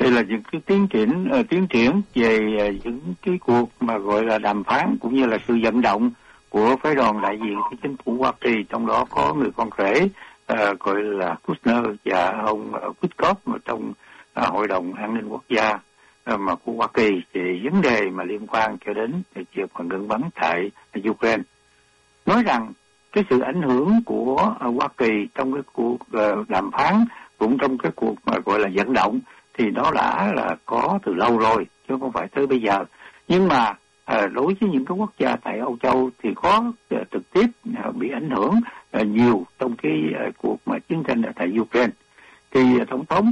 Đây là những cái tiến triển về những cái cuộc mà gọi là đàm phán cũng như là sự vận động của phái đoàn đại diện của chính phủ Hoa Kỳ, trong đó có người con rể gọi là Kushner và ông Witkoff trong Hội đồng An ninh Quốc gia mà của Hoa Kỳ về vấn đề mà liên quan cho đến việc mà ngừng bắn tại Ukraine. Nói rằng cái sự ảnh hưởng của Hoa Kỳ trong cái cuộc đàm phán cũng trong cái cuộc mà gọi là vận động thì nó đã là có từ lâu rồi chứ không phải tới bây giờ. Nhưng mà đối với những cái quốc gia tại Âu Châu thì có trực tiếp bị ảnh hưởng nhiều trong cái cuộc mà chiến tranh tại Ukraine. Thì Tổng thống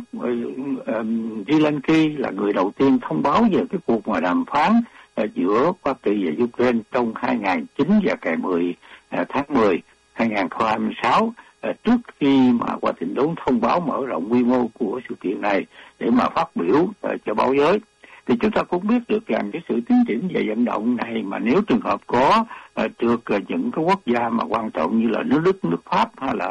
Zelensky là người đầu tiên thông báo về cái cuộc mà đàm phán giữa Hoa Kỳ và Ukraine trong 2009 và ngày 10 tháng 10 2026 trước khi mà Washington thông báo mở rộng quy mô của sự kiện này để mà phát biểu cho báo giới. Thì chúng ta cũng biết được rằng cái sự tiến triển về vận động này mà nếu trường hợp có được những cái quốc gia mà quan trọng như là nước Đức, nước Pháp hay là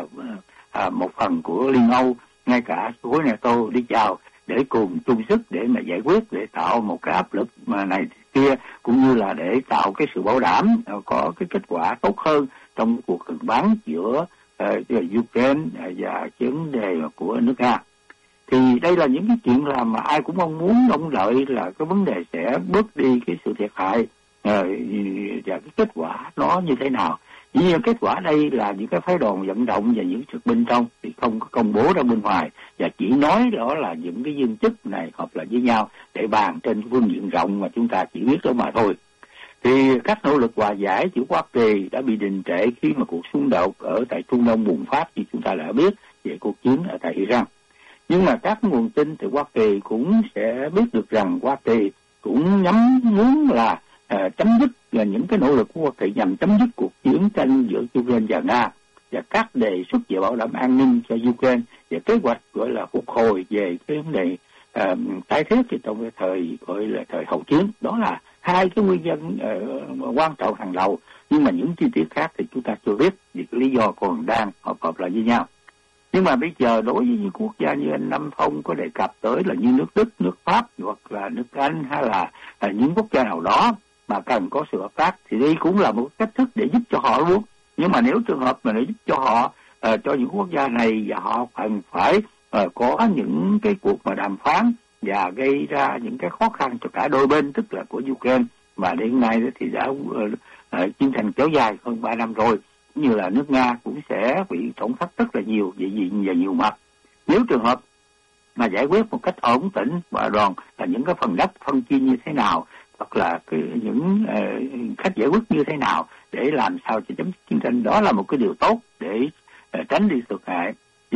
một phần của Liên Âu, ngay cả khối NATO đi vào để cùng chung sức để mà giải quyết, để tạo một cái áp lực mà này kia, cũng như là để tạo cái sự bảo đảm có cái kết quả tốt hơn trong cuộc ngừng bắn giữa Ukraine và vấn đề của nước Nga. Thì đây là những cái chuyện làm mà ai cũng mong muốn mong đợi là cái vấn đề sẽ bớt đi cái sự thiệt hại và cái kết quả nó như thế nào. Dĩ nhiên kết quả đây là những cái phái đoàn vận động và những sự bên trong thì không có công bố ra bên ngoài, và chỉ nói đó là những cái viên chức này họp lại với nhau để bàn trên phương diện rộng mà chúng ta chỉ biết đó mà thôi. Thì các nỗ lực hòa giải giữa Hoa Kỳ đã bị đình trệ khi mà cuộc xung đột ở tại Trung Đông bùng phát, như chúng ta đã biết về cuộc chiến ở tại Iran. Nhưng mà các nguồn tin từ Hoa Kỳ cũng sẽ biết được rằng Hoa Kỳ cũng nhắm muốn là chấm dứt những cái nỗ lực của Hoa Kỳ nhằm chấm dứt cuộc chiến tranh giữa Ukraine và Nga, và các đề xuất về bảo đảm an ninh cho Ukraine và kế hoạch gọi là phục hồi về cái vấn đề tái thiết trong cái thời gọi là thời hậu chiến. Đó là hai cái nguyên nhân quan trọng hàng đầu, nhưng mà những chi tiết khác thì chúng ta chưa biết vì cái lý do còn đang hợp lại với nhau. Nhưng mà bây giờ đối với những quốc gia như anh Nam Phong có đề cập tới là như nước Đức, nước Pháp hoặc là nước Anh hay là những quốc gia nào đó mà cần có sự hợp tác, thì đây cũng là một cách thức để giúp cho họ luôn. Nhưng mà nếu trường hợp mà để giúp cho họ cho những quốc gia này và họ cần phải có những cái cuộc mà đàm phán và gây ra những cái khó khăn cho cả đôi bên, tức là của Ukraine mà đến nay thì đã chiến tranh kéo dài hơn 3 năm rồi, cũng như là nước Nga cũng sẽ bị tổn thất rất là nhiều về diện và nhiều mặt. Nếu trường hợp mà giải quyết một cách ổn định và đoàn là những cái phần đất phân chia như thế nào, hoặc là những cách giải quyết như thế nào để làm sao cho chấm dứt chiến tranh, đó là một cái điều tốt để tránh đi thiệt hại.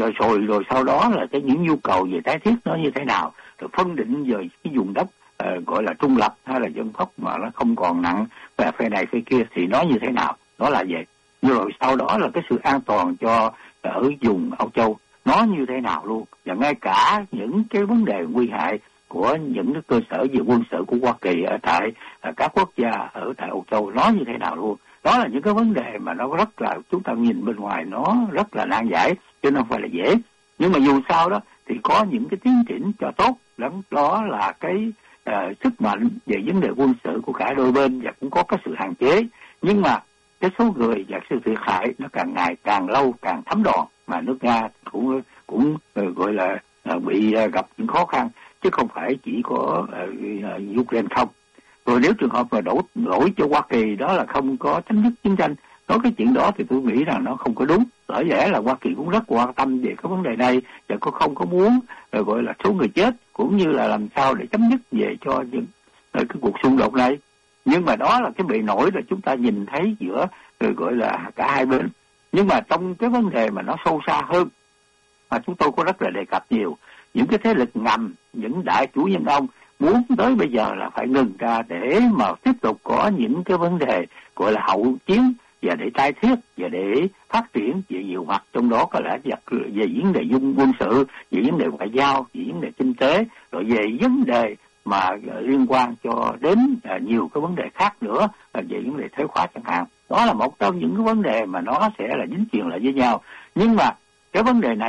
Rồi sau đó là những nhu cầu về tái thiết nó như thế nào, rồi phân định về cái vùng đất gọi là trung lập hay là dân tộc mà nó không còn nặng về phe này phe kia thì nó như thế nào, đó là vậy. Rồi sau đó là cái sự an toàn cho ở vùng Âu Châu nó như thế nào luôn, và ngay cả những cái vấn đề nguy hại của những cái cơ sở về quân sự của Hoa Kỳ ở tại các quốc gia ở tại Âu Châu nó như thế nào luôn. Đó là những cái vấn đề mà nó rất là, chúng ta nhìn bên ngoài nó rất là nan giải chứ không phải là dễ. Nhưng mà dù sao đó thì có những cái tiến triển cho tốt lắm, đó là cái sức mạnh về vấn đề quân sự của cả đôi bên và cũng có cái sự hạn chế. Nhưng mà cái số người và sự thiệt hại nó càng ngày càng lâu càng thấm đòn, mà nước Nga cũng gọi là bị gặp những khó khăn chứ không phải chỉ có Ukraine không. Rồi nếu trường hợp mà đổ lỗi cho Hoa Kỳ đó là không có chấm dứt chiến tranh, nói cái chuyện đó thì tôi nghĩ rằng nó không có đúng. Bởi vậy là Hoa Kỳ cũng rất quan tâm về cái vấn đề này và không có muốn gọi là số người chết, cũng như là làm sao để chấm dứt về cho những cái cuộc xung đột này. Nhưng mà đó là cái bề nổi là chúng ta nhìn thấy giữa gọi là cả hai bên. Nhưng mà trong cái vấn đề mà nó sâu xa hơn mà chúng tôi có rất là đề cập nhiều, những cái thế lực ngầm, những đại chủ nhân ông muốn tới bây giờ là phải ngừng ra để mà tiếp tục có những cái vấn đề gọi là hậu chiến và để tái thiết và để phát triển về nhiều mặt, trong đó có lẽ về vấn đề quân sự, về vấn đề ngoại giao, về vấn đề kinh tế, rồi về vấn đề mà liên quan cho đến nhiều cái vấn đề khác nữa, về vấn đề thuế khóa chẳng hạn. Đó là một trong những cái vấn đề mà nó sẽ là dính chuyền lại với nhau. Nhưng mà cái vấn đề này đó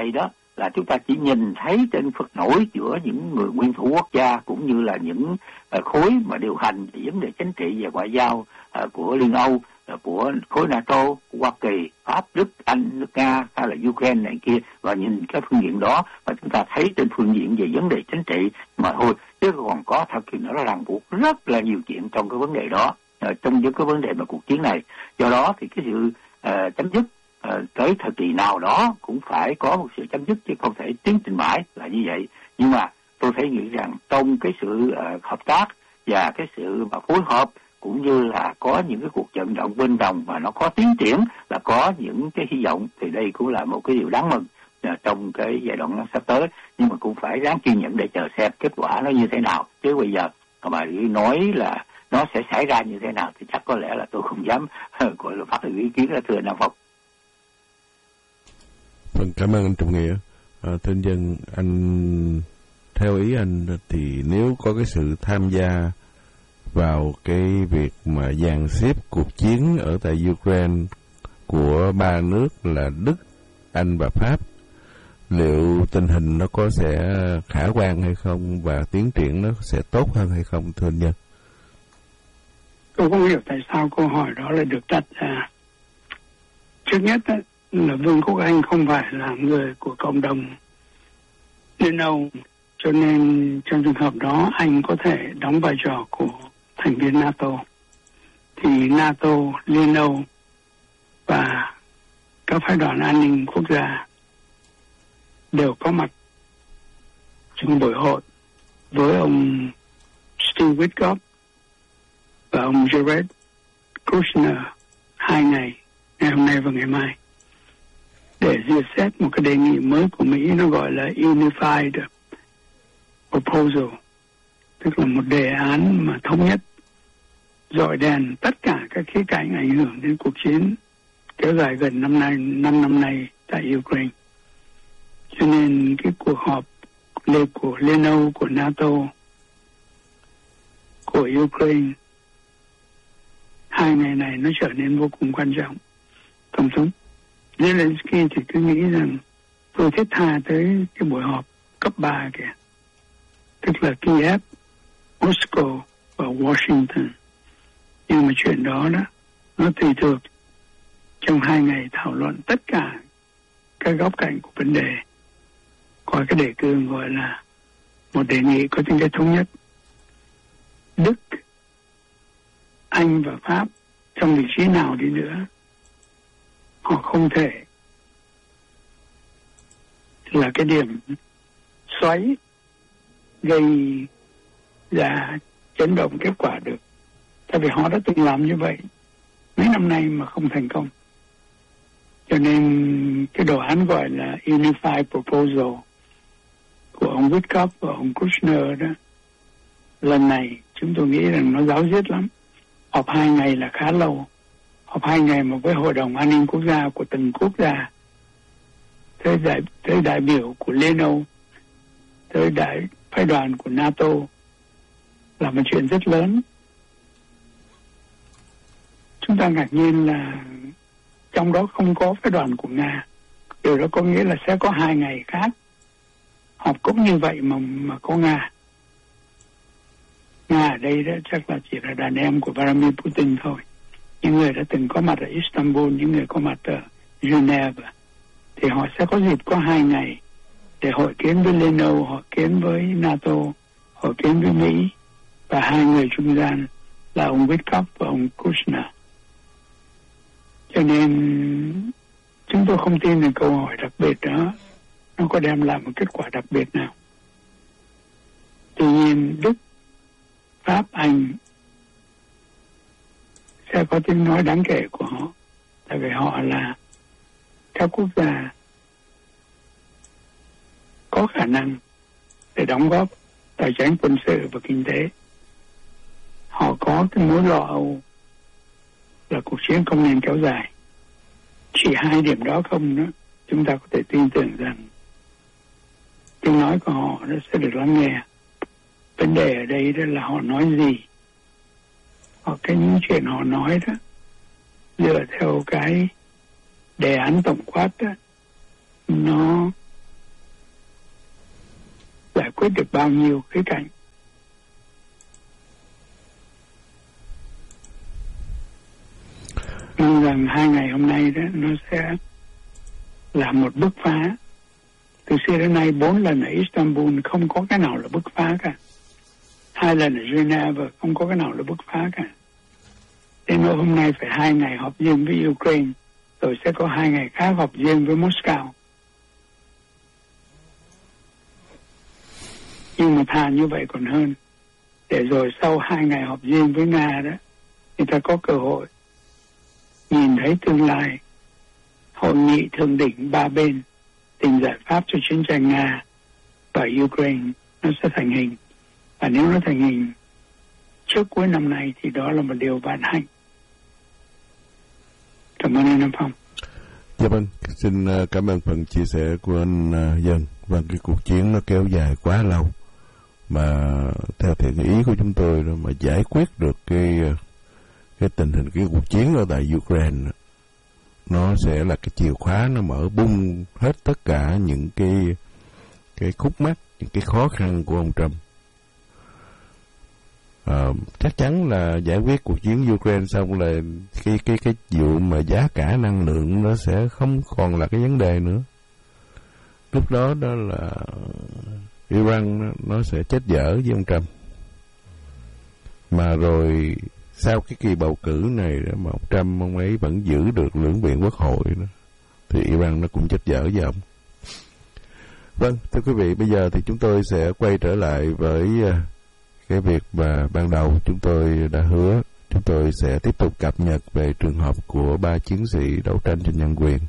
là chúng ta chỉ nhìn thấy trên phật nổi giữa những người nguyên thủ quốc gia cũng như là những khối mà điều hành về vấn đề chính trị và ngoại giao của Liên Âu, của khối NATO, của Hoa Kỳ, Pháp, Đức, Anh, nước Nga hay là Ukraine này kia, và nhìn cái phương diện đó mà chúng ta thấy trên phương diện về vấn đề chính trị mà thôi, chứ còn có thật thì nó ràng buộc rất là nhiều chuyện trong cái vấn đề đó, trong những cái vấn đề mà cuộc chiến này. Do đó thì cái sự chấm dứt tới thời kỳ nào đó cũng phải có một sự chấm dứt, chứ không thể tiến trình mãi là như vậy. Nhưng mà tôi thấy nghĩ rằng trong cái sự hợp tác và cái sự mà phối hợp cũng như là có những cái cuộc vận động bên đồng mà nó có tiến triển, là có những cái hy vọng, thì đây cũng là một cái điều đáng mừng trong cái giai đoạn sắp tới. Nhưng mà cũng phải ráng kiên nhẫn để chờ xem kết quả nó như thế nào, chứ bây giờ mà nói là nó sẽ xảy ra như thế nào thì chắc có lẽ là tôi không dám gọi là phát biểu ý kiến, là thưa Nam Phong. Vâng, cảm ơn anh Trọng Nghĩa. Thưa dân, anh theo ý anh thì nếu có cái sự tham gia vào cái việc mà dàn xếp cuộc chiến ở tại Ukraine của ba nước là Đức, Anh và Pháp, liệu tình hình nó có sẽ khả quan hay không và tiến triển nó sẽ tốt hơn hay không, thưa anh Nhân? Tôi không hiểu tại sao câu hỏi đó lại được đặt ra. Trước nhất là Vương quốc Anh không phải là người của cộng đồng Liên Âu, cho nên trong trường hợp đó Anh có thể đóng vai trò của thành viên NATO. Thì NATO, Liên Âu và các phái đoàn an ninh quốc gia đều có mặt trong buổi hội với ông Steve Witkoff và ông Jared Kushner 2 ngày hôm nay và ngày mai, để duyệt xét một cái đề nghị mới của Mỹ, nó gọi là Unified Proposal, tức là một đề án mà thống nhất rọi đèn tất cả các khía cạnh ảnh hưởng đến cuộc chiến kéo dài gần 5 năm nay tại Ukraine. Cho nên cái cuộc họp của Liên Âu, của NATO, của Ukraine 2 ngày này nó trở nên vô cùng quan trọng. Tổng thống Zelensky thì cứ nghĩ rằng tôi thiết tha tới cái buổi họp cấp 3 kìa, tức là Kiev, Moscow và Washington. Nhưng mà chuyện đó nó tùy thuộc trong 2 ngày thảo luận tất cả các góc cạnh của vấn đề, có cái đề cương gọi là một đề nghị có tính chất thống nhất. Đức, Anh và Pháp trong vị trí nào đi nữa, họ không thể là cái điểm xoáy gây ra chấn động kết quả được. Tại vì họ đã từng làm như vậy mấy năm nay mà không thành công. Cho nên cái đồ án gọi là Unified Proposal của ông Witkoff và ông Kushner đó, lần này chúng tôi nghĩ rằng nó ráo riết lắm. Họp 2 ngày là khá lâu. Họp 2 ngày mà với Hội đồng An ninh Quốc gia của từng quốc gia, tới đại biểu của Liên Âu, tới phái đoàn của NATO, là một chuyện rất lớn. Chúng ta ngạc nhiên là trong đó không có phái đoàn của Nga. Điều đó có nghĩa là sẽ có 2 ngày khác họp cũng như vậy mà có Nga. Nga ở đây đó chắc là chỉ là đàn em của Vladimir Putin thôi. Những người đã từng có mặt ở Istanbul, những người có mặt ở Geneva, thì họ sẽ có dịp có 2 ngày để hội kiến với Liên Âu, hội kiến với NATO, hội kiến với Mỹ, và 2 người trung gian là ông Witkoff và ông Kushner. Cho nên chúng tôi không tin là câu hỏi đặc biệt đó nó có đem lại một kết quả đặc biệt nào. Tuy nhiên Đức, Pháp, Anh sẽ có tiếng nói đáng kể của họ, tại vì họ là các quốc gia có khả năng để đóng góp tài chính quân sự và kinh tế. Họ có cái mối lo âu là cuộc chiến không nên kéo dài. Chỉ 2 điểm đó không nữa, chúng ta có thể tin tưởng rằng tiếng nói của họ nó sẽ được lắng nghe. Vấn đề ở đây đó là họ nói gì, hoặc những chuyện họ nói đó dựa theo cái đề án tổng quát đó, nó giải quyết được bao nhiêu khía cạnh. Mong rằng 2 ngày hôm nay đó nó sẽ là một bứt phá. Từ xưa đến nay 4 lần ở Istanbul không có cái nào là bứt phá cả. 2 lần ở Geneva không có cái nào là bứt phá cả. Đến nỗi hôm nay phải 2 ngày họp riêng với Ukraine, rồi sẽ có 2 ngày khác họp riêng với Moscow. Nhưng mà thà như vậy còn hơn, để rồi sau 2 ngày họp riêng với Nga đó, người ta có cơ hội nhìn thấy tương lai. Hội nghị thượng đỉnh 3 bên tìm giải pháp cho chiến tranh Nga và Ukraine nó sẽ thành hình. Và nếu nó thành hình trước cuối năm nay thì đó là một điều vạn hạnh. Cảm ơn anh Nam Phong. Dạ vâng, xin cảm ơn phần chia sẻ của anh Dân. Vâng, cái cuộc chiến nó kéo dài quá lâu, mà theo thiện ý của chúng tôi mà giải quyết được cái tình hình cái cuộc chiến ở tại Ukraine, nó sẽ là cái chìa khóa, nó mở bung hết tất cả những cái khúc mắc, những cái khó khăn của ông Trump. Chắc chắn là giải quyết cuộc chiến Ukraine xong là cái vụ mà giá cả năng lượng nó sẽ không còn là cái vấn đề nữa. Lúc đó đó là Iran nó sẽ chết dở với ông Trump. Mà rồi sau cái kỳ bầu cử này đó, mà ông Trump ông ấy vẫn giữ được lưỡng viện quốc hội đó, thì Iran nó cũng chết dở với ông. Vâng, thưa quý vị, bây giờ thì chúng tôi sẽ quay trở lại với cái việc mà ban đầu chúng tôi đã hứa. Chúng tôi sẽ tiếp tục cập nhật về trường hợp của 3 chiến sĩ đấu tranh cho nhân quyền,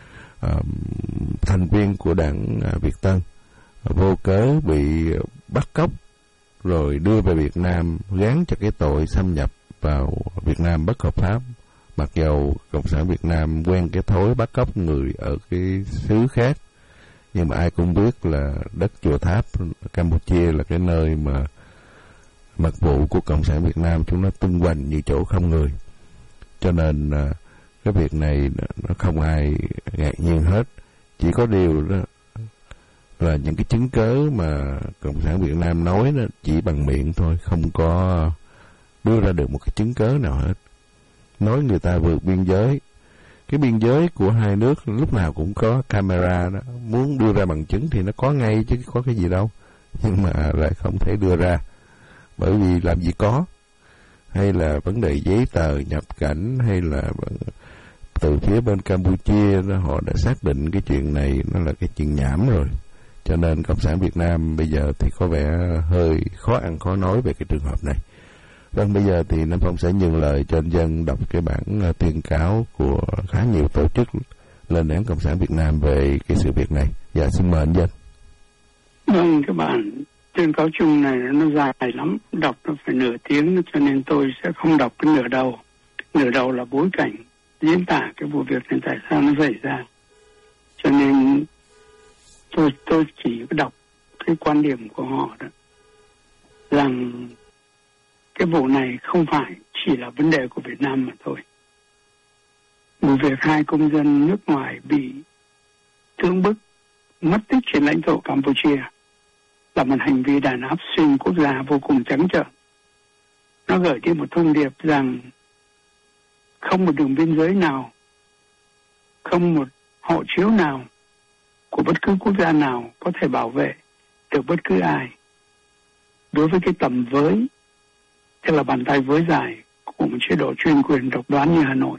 thành viên của đảng Việt Tân, vô cớ bị bắt cóc rồi đưa về Việt Nam, gán cho cái tội xâm nhập vào Việt Nam bất hợp pháp, mặc dầu Cộng sản Việt Nam quen cái thói bắt cóc người ở cái xứ khác. Nhưng mà ai cũng biết là đất Chùa Tháp, Campuchia là cái nơi mà mật vụ của Cộng sản Việt Nam chúng nó tung hoành như chỗ không người. Cho nên cái việc này nó không ai ngạc nhiên hết. Chỉ có điều đó là những cái chứng cớ mà Cộng sản Việt Nam nói đó chỉ bằng miệng thôi, không có đưa ra được một cái chứng cớ nào hết. Nói người ta vượt biên giới, cái biên giới của hai nước lúc nào cũng có camera đó, muốn đưa ra bằng chứng thì nó có ngay chứ có cái gì đâu, nhưng mà lại không thể đưa ra, bởi vì làm gì có. Hay là vấn đề giấy tờ nhập cảnh, hay là từ phía bên Campuchia đó, họ đã xác định cái chuyện này nó là cái chuyện nhảm rồi. Cho nên Cộng sản Việt Nam bây giờ thì có vẻ hơi khó ăn khó nói về cái trường hợp này. Vâng, bây giờ thì Nam Phong sẽ nhường lời cho anh Dân đọc cái bản tuyên cáo của khá nhiều tổ chức lên án Cộng sản Việt Nam về cái sự việc này. Dạ, xin mời anh Dân. Vâng, các bạn, tuyên cáo chung này nó dài lắm, đọc nó phải nửa tiếng, cho nên tôi sẽ không đọc cái nửa đầu. Nửa đầu là bối cảnh diễn tả cái vụ việc này tại sao nó xảy ra. Cho nên tôi chỉ đọc cái quan điểm của họ đó, rằng cái vụ này không phải chỉ là vấn đề của Việt Nam mà thôi. Vụ việc 2 công dân nước ngoài bị cưỡng bức mất tích trên lãnh thổ Campuchia là một hành vi đàn áp xuyên quốc gia vô cùng trắng trợn. Nó gửi đi một thông điệp rằng không một đường biên giới nào, không một hộ chiếu nào của bất cứ quốc gia nào có thể bảo vệ được bất cứ ai đối với cái tầm với, tức là bàn tay với dài của một chế độ chuyên quyền độc đoán như Hà Nội.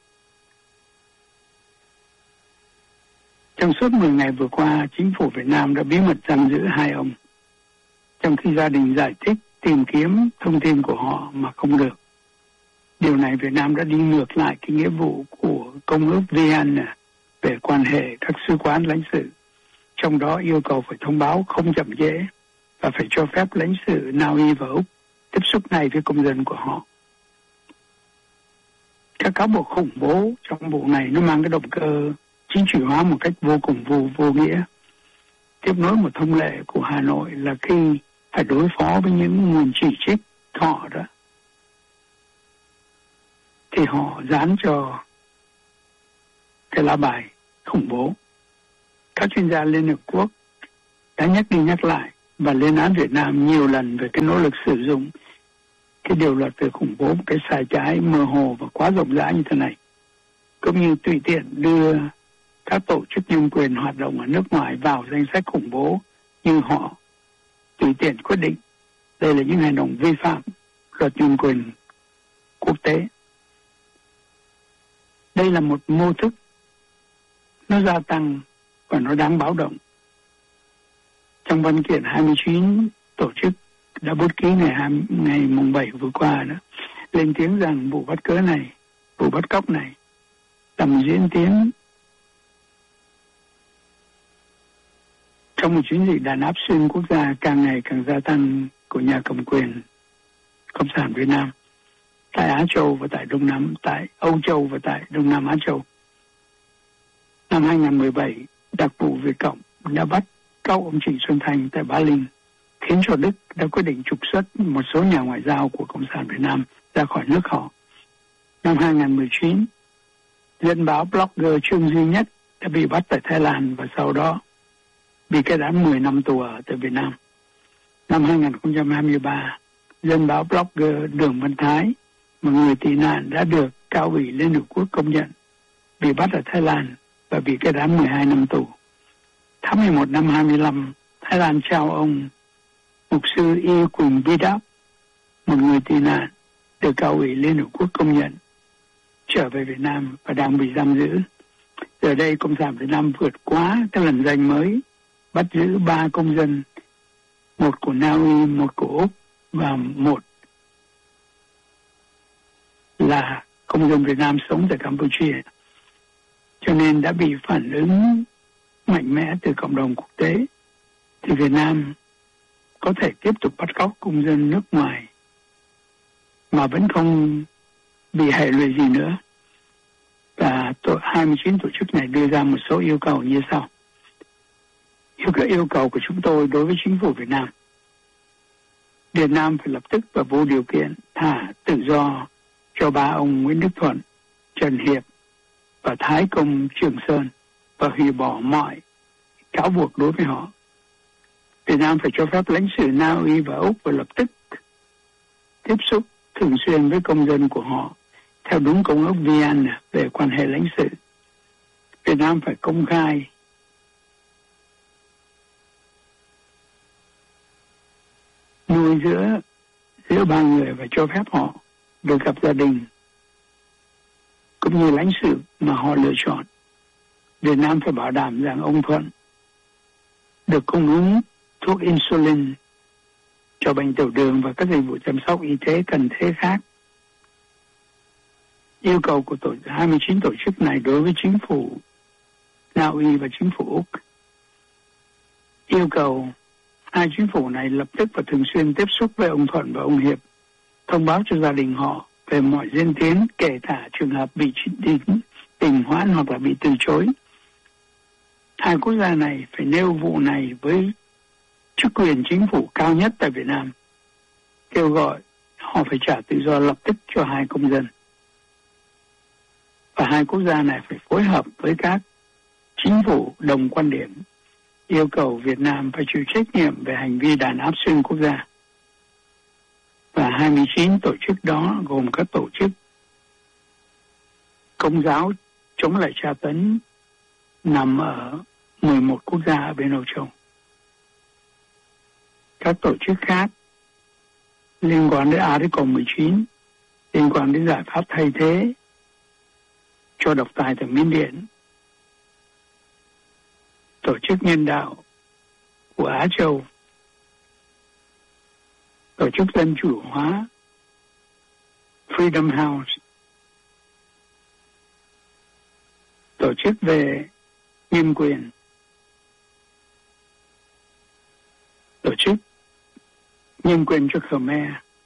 Trong suốt 10 ngày vừa qua, chính phủ Việt Nam đã bí mật giam giữ 2 ông, trong khi gia đình giải thích tìm kiếm thông tin của họ mà không được. Điều này Việt Nam đã đi ngược lại cái nghĩa vụ của Công ước Vienna về quan hệ các sứ quán lãnh sự, trong đó yêu cầu phải thông báo không chậm trễ và phải cho phép lãnh sự Na Uy và Úc tiếp xúc này với công dân của họ. Các cáo buộc khủng bố trong vụ này nó mang cái động cơ chính trị hóa một cách vô cùng vô nghĩa, tiếp nối một thông lệ của Hà Nội là khi phải đối phó với những nguồn chỉ trích họ đó, thì họ dán cho cái lá bài khủng bố. Các chuyên gia Liên Hợp Quốc đã nhắc đi nhắc lại và lên án Việt Nam nhiều lần về cái nỗ lực sử dụng cái điều luật về khủng bố một cái sai trái mơ hồ và quá rộng rãi như thế này, cũng như tùy tiện đưa các tổ chức nhân quyền hoạt động ở nước ngoài vào danh sách khủng bố như họ tùy tiện quyết định. Đây là những hành động vi phạm luật nhân quyền quốc tế. Đây là một mô thức nó gia tăng và nó đáng báo động. Trong văn kiện 29 tổ chức đã bút ký ngày mùng 7 vừa qua đó, lên tiếng rằng vụ bắt cớ này, vụ bắt cóc này là một diễn tiến trong một chiến dịch đàn áp xuyên quốc gia càng ngày càng gia tăng của nhà cầm quyền Cộng sản Việt Nam tại Á Châu và tại Đông Nam, tại Âu Châu và tại Đông Nam Á Châu. Năm 2017, đặc vụ Việt Cộng đã bắt cóc ông Trịnh Xuân Thanh tại Ba Linh, khiến cho Đức đã quyết định trục xuất một số nhà ngoại giao của Cộng sản Việt Nam ra khỏi nước họ. Năm 2019, dân báo blogger Trương Duy Nhất đã bị bắt tại Thái Lan và sau đó bị kết án 10 năm tù ở tại Việt Nam. Năm 2023, dân báo blogger Đường Văn Thái, một người tị nạn đã được Cao ủy Liên Hợp Quốc công nhận, bị bắt ở Thái Lan và bị kết án 12 năm tù. Tháng 11 năm 25, Thái Lan trao ông mục sư Y Quỳnh Bi Đáp, một người tị nạn được Cao ủy Liên Hợp Quốc công nhận, trở về Việt Nam và đang bị giam giữ. Giờ đây, Cộng sản Việt Nam vượt quá cái lần danh mới, bắt giữ 3 công dân, một của Na Uy, một của Úc và một là công dân Việt Nam sống tại Campuchia. Cho nên đã bị phản ứng mạnh mẽ từ cộng đồng quốc tế, thì Việt Nam có thể tiếp tục bắt cóc công dân nước ngoài mà vẫn không bị hệ lụy gì nữa. Và 29 tổ chức này đưa ra một số yêu cầu như sau. Yêu cầu của chúng tôi đối với chính phủ Việt Nam: Việt Nam phải lập tức và vô điều kiện thả tự do cho 3 ông Nguyễn Đức Thuận, Trần Hiệp và Thái Công Trường Sơn và hủy bỏ mọi cáo buộc đối với họ. Việt Nam phải cho phép lãnh sự Na Uy và Úc và lập tức tiếp xúc thường xuyên với công dân của họ theo đúng công ước Vienna về quan hệ lãnh sự. Việt Nam phải công khai nuôi giữa 3 người và cho phép họ được gặp gia đình cũng như lãnh sự mà họ lựa chọn. Việt Nam phải bảo đảm rằng ông Thuận được cung ứng thuốc insulin cho bệnh tiểu đường và các dịch vụ chăm sóc y tế cần thiết khác. Yêu cầu của 29 tổ chức này đối với chính phủ Na Uy và chính phủ Úc: yêu cầu 2 chính phủ này lập tức và thường xuyên tiếp xúc với ông Thuận và ông Hiệp, thông báo cho gia đình họ về mọi diễn tiến, kể cả trường hợp bị đình hoãn hoặc là bị từ chối. 2 quốc gia này phải nêu vụ này với chức quyền chính phủ cao nhất tại Việt Nam, kêu gọi họ phải trả tự do lập tức cho 2 công dân. Và 2 quốc gia này phải phối hợp với các chính phủ đồng quan điểm, yêu cầu Việt Nam phải chịu trách nhiệm về hành vi đàn áp xuyên quốc gia. Và 29 tổ chức đó gồm các tổ chức Công giáo chống lại tra tấn nằm ở 11 quốc gia ở bên Âu Châu. Các tổ chức khác liên quan đến Article 19, liên quan đến giải pháp thay thế cho độc tài tại Miến Điện, tổ chức nhân đạo của Á Châu, tổ chức dân chủ hóa Freedom House, tổ chức về nhân quyền, tổ chức nhân quyền cho Khmer,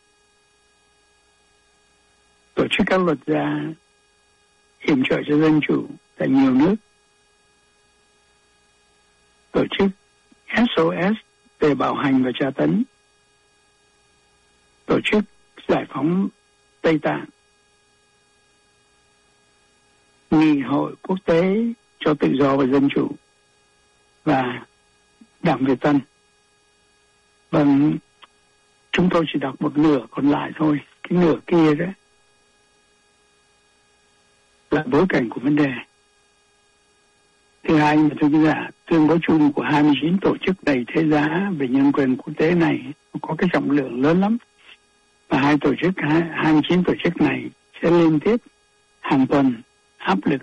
tổ chức các luật gia yểm trợ cho dân chủ tại nhiều nước, tổ chức SOS về bạo hành và tra tấn, tổ chức giải phóng Tây Tạng, Nghị hội quốc tế cho tự do và dân chủ và Đảng Việt Tân. Vâng, chúng tôi chỉ đọc một nửa còn lại thôi. Cái nửa kia đó là bối cảnh của vấn đề. Thứ hai, mà tôi nghĩ là tuyên bố chung của 29 tổ chức đầy thế giá về nhân quyền quốc tế này có cái trọng lượng lớn lắm. Và 29 tổ chức này sẽ liên tiếp hàng tuần áp lực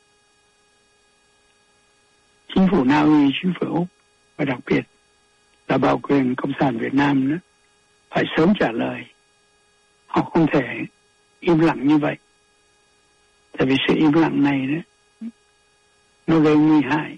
chính phủ Na Uy, chính phủ Úc và đặc biệt là Bảo quyền Cộng sản Việt Nam nữa phải sớm trả lời. Họ không thể im lặng như vậy. Tại vì sự im lặng này đó, nó gây nguy hại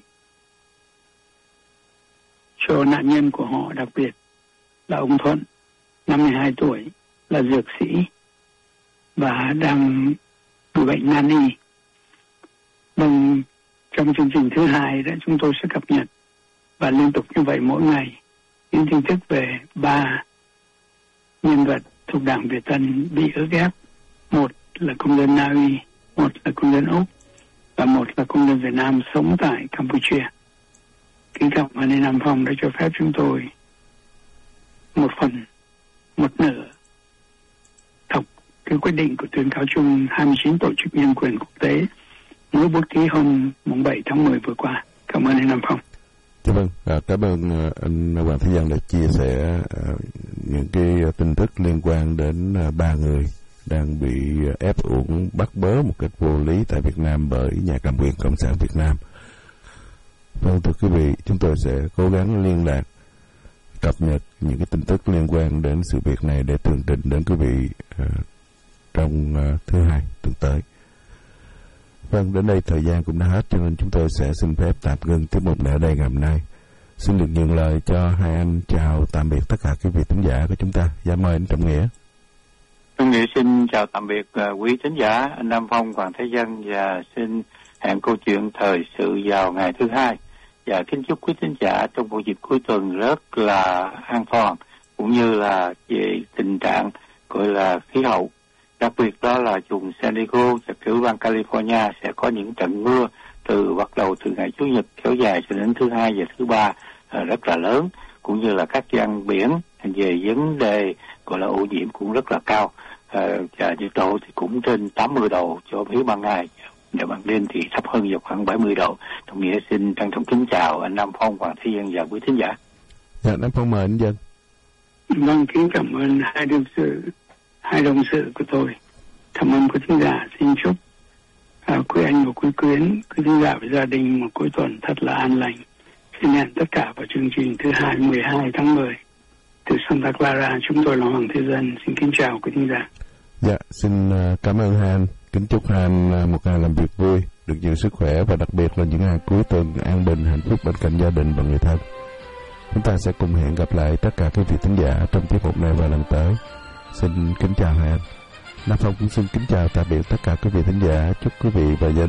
cho nạn nhân của họ, đặc biệt là ông Thuận, 52 tuổi, là dược sĩ và đang bị bệnh nan y. Vâng, trong chương trình thứ hai đó chúng tôi sẽ cập nhật và liên tục như vậy mỗi ngày những tin tức về 3 nhân vật thuộc Đảng Việt Tân bị ức ép. Một là công dân Na Uy, một là công dân Úc và một là công dân Việt Nam sống tại Campuchia. Kính cảm ơn Lê Nam Phong đã cho phép chúng tôi một nửa đọc cái quyết định của tuyên cáo chung 29 tổ chức nhân quyền quốc tế mới bút ký hôm 7 tháng 10 vừa qua. Cảm ơn anh Nam Phong. Dạ vâng, cảm ơn anh Hoàng Thế Dân đã chia sẻ những cái tin tức liên quan đến 3 người đang bị ép uổng bắt bớ một cách vô lý tại Việt Nam bởi nhà cầm quyền Cộng sản Việt Nam. Vâng, thưa quý vị, chúng tôi sẽ cố gắng liên lạc, cập nhật những cái tin tức liên quan đến sự việc này để tường trình đến quý vị trong thứ hai tuần tới. Vâng, đến đây thời gian cũng đã hết, cho nên chúng tôi sẽ xin phép tạm ngưng tiết mục này ở đây ngày hôm nay. Xin được nhường lời cho hai anh chào tạm biệt tất cả quý vị thính giả của chúng ta. Dạ mời anh Trọng Nghĩa. Trọng Nghĩa xin chào tạm biệt quý thính giả, anh Nam Phong, Hoàng Thế Dân, và xin hẹn câu chuyện thời sự vào ngày thứ hai. Và kính chúc quý thính giả trong một dịp cuối tuần rất là an toàn, cũng như là về tình trạng gọi là khí hậu. Đặc biệt đó là vùng San Diego và tiểu bang California sẽ có những trận mưa bắt đầu từ ngày Chủ nhật kéo dài cho đến thứ hai và thứ ba rất là lớn, cũng như là các gian biển về vấn đề gọi là ô nhiễm cũng rất là cao, và nhiệt độ thì cũng trên 80 độ cho phía ban ngày, và ban đêm thì thấp hơn vào khoảng 70 độ. Trọng Nghĩa xin trân trọng kính chào anh Nam Phong, Hoàng Thế Dân và quý thính giả. Dạ, Nam Phong mời anh Dân. Vâng, kính cảm ơn hai đồng sự của tôi. Cảm ơn quý thính giả. Xin chúc quý anh và quý quyến, quý thính giả và gia đình một cuối tuần thật là an lành. Xin hẹn tất cả vào chương trình thứ hai 12 tháng 10 từ Santa Clara. Chúng tôi là Hoàng Thế Dân. Xin kính chào quý thính giả. Dạ, xin cảm ơn hai anh. Kính chúc hai anh một ngày làm việc vui, được nhiều sức khỏe và đặc biệt là những ngày cuối tuần an bình, hạnh phúc bên cạnh gia đình và người thân. Chúng ta sẽ cùng hẹn gặp lại tất cả quý vị thính giả trong tiết mục này vào lần tới. Xin kính chào hai anh. Nam Phong cũng xin kính chào tạm biệt tất cả quý vị thính giả. Chúc quý vị và gia đình